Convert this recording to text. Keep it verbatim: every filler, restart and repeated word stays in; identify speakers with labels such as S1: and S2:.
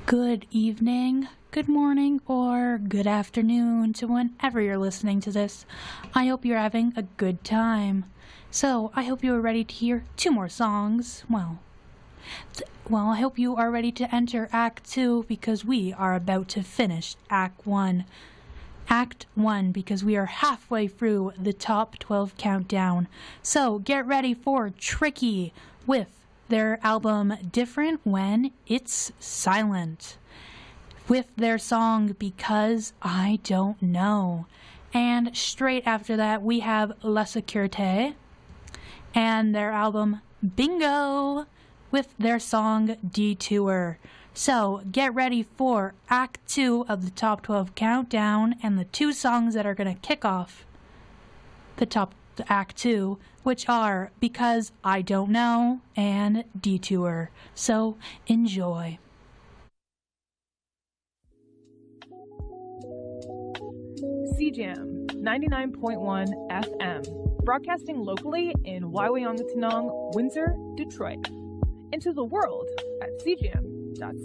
S1: Good evening, good morning, or good afternoon to whenever you're listening to this. I hope you're having a good time. So, I hope you are ready to hear two more songs. Well, th- well, I hope you are ready to enter Act two because we are about to finish Act one. Act one because we are halfway through the top twelve countdown. So, get ready for Tricky with their album Different When It's Silent, with their song Because I Don't Know. And straight after that we have La Sécurité and their album Bingo with their song Detour. So get ready for Act two of the Top twelve Countdown and the two songs that are going to kick off the top the Act two, which are Because I Don't Know and Detour. So enjoy.
S2: C Jam ninety-nine point one F M, broadcasting locally in Waiwayangatanong, Windsor, Detroit, into the world at c jam dot c a.